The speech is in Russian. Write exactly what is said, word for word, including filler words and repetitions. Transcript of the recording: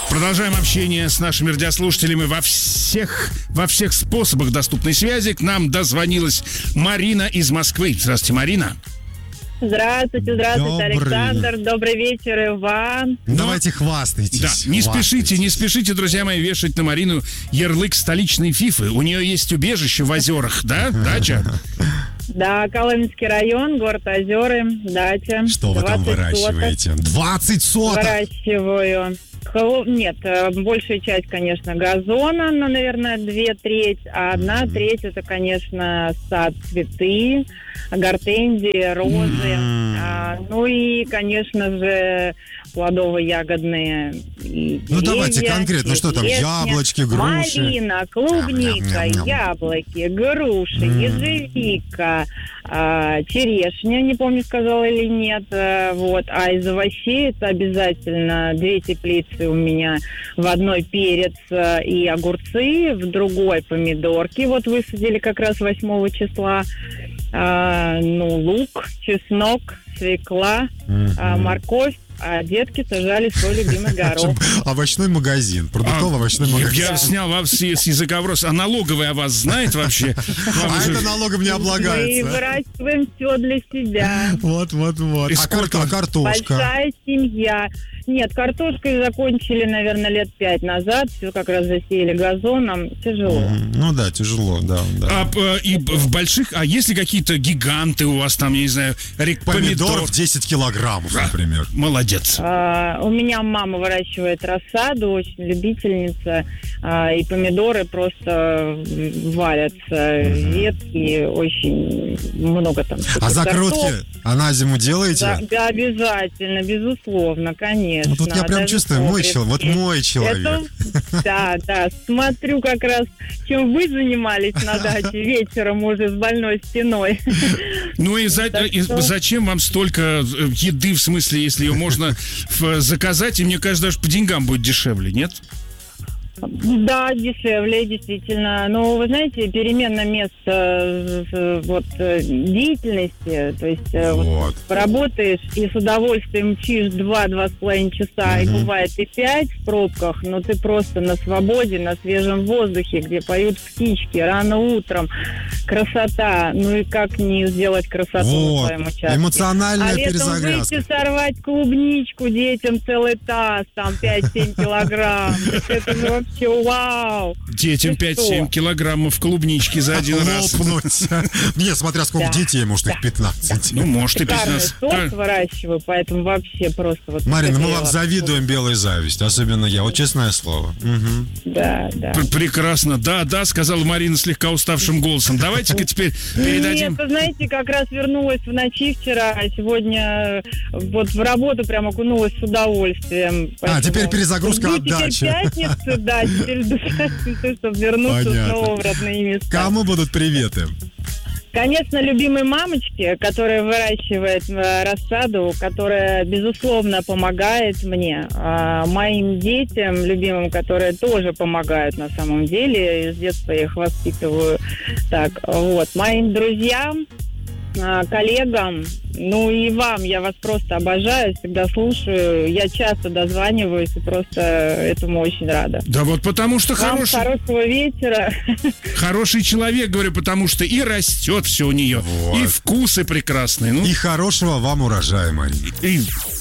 Продолжаем общение с нашими радиослушателями во всех, во всех способах доступной связи. К нам дозвонилась Марина из Москвы. Здравствуйте, Марина. Здравствуйте, здравствуйте, Добрый. Александр. Добрый вечер, Иван. Давайте хвастайтесь. Да, не хвастайтесь. спешите, не спешите, друзья мои, вешать на Марину ярлык столичной фифы. У нее есть убежище в озерах, да? Дача? Да, Коломенский район, город Озеры, дача. Что вы там выращиваете? двадцать соток? Выращиваю. Холо- Нет, э, большая часть, конечно, газона, ну, наверное, две трети, а одна Мгм. треть это, конечно, сад, цветы, гортензии, розы. М. А, ну и, конечно же, плодово-ягодные и Ну, давайте деревья, конкретно, что там, черешня, яблочки, груши? малина, клубника, Ням-ням-ням-ням. яблоки, груши, М. ежевика, а, черешня, не помню, сказала или нет, а, вот. А из овощей это обязательно две теплицы у меня. В одной перец а, и огурцы, в другой помидорки. Вот высадили как раз восьмого числа. А, ну, лук, чеснок, свекла, а, Мгм. морковь. А детки сажали свой любимый горох. Овощной магазин, продуктово-овощной А, магазин. Я снял вас с с языка вопрос. А налоговый о вас знает вообще? Вам А же- это налогом не Мы облагается. выращиваем все для себя. Вот, вот, вот. И А сколько? кар- картошка? Большая семья. Нет, картошкой закончили, наверное, лет пять назад. Все как раз засеяли газоном. Тяжело. Мгм. Ну да, тяжело, да, да. А, п- и б- в больших, а есть ли какие-то гиганты у вас там, я не знаю, рек Помидор в десять килограммов, Да. например. Молодец. А, у меня мама выращивает рассаду, очень любительница. А, и помидоры просто валятся. Ветки очень много там. А сортов. закрутки а на зиму делаете? Да, да, обязательно, безусловно, конечно. Вот тут я прям Даже чувствую, мой смотрит. человек, вот мой человек. Это, да, да, смотрю как раз, чем вы занимались на даче вечером уже с больной стеной. Ну и, за- Так и что- зачем вам столько э, еды, в смысле, если ее можно в- заказать, и мне кажется, даже по деньгам будет дешевле, нет? Да, дешевле, действительно. Но, вы знаете, перемена места э, э, вот, э, деятельности, то есть э, вот Вот. поработаешь и с удовольствием мчишь два-два с половиной часа, и Мгм. бывает и пять в пробках, но ты просто на свободе, на свежем воздухе, где поют птички рано утром. Красота. Ну и как не сделать красоту на Вот. своем участке? Эмоциональная А летом перезагрузка. выйти сорвать клубничку детям целый таз, там пять-семь килограмм. Так это же вообще вау. Детям Ты пять-семь что? килограммов клубнички за один раз. Лопнуть. Не, смотря сколько Да. детей, может, их пятнадцать. Ну, может, и Шикарный пятнадцать. сорт выращиваю, поэтому вообще просто вот... Марина, мы вам хотела. завидуем белой завистью, особенно я, вот честное слово. Мгм. Да, да. П- Прекрасно. Да, да, сказала Марина слегка уставшим голосом. Давайте-ка теперь передадим. Нет, вы знаете, как раз вернулась в ночи вчера, а сегодня вот в работу прям окунулась с удовольствием. А, Поэтому теперь перезагрузка жду от дачи. Теперь пятницу, да, теперь жду пятницу, чтобы вернуться Понятно. снова в родные места. Кому будут приветы? Конечно, любимой мамочке, которая выращивает э, рассаду, которая, безусловно, помогает мне. А моим детям, любимым, которые тоже помогают на самом деле. С детства я их воспитываю. Так, вот. Моим друзьям, а, коллегам, ну и вам, я вас просто обожаю, всегда слушаю. Я часто дозваниваюсь и просто этому очень рада. Да вот потому что Вам хороший, хорошего вечера. хороший человек, говорю, потому что и растет все у нее, Вот. и вкусы прекрасные. Ну, И хорошего вам урожая, Марина. и